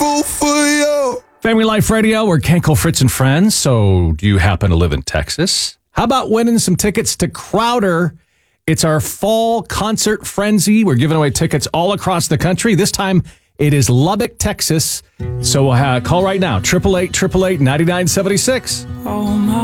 grateful for you. Family Life Radio, we're Kenkel, Fritz, and Friends. So, do you happen to live in Texas? How about winning some tickets to Crowder? It's our fall concert frenzy. We're giving away tickets all across the country. This time, it is Lubbock, Texas. So, call right now, 888-888-9976.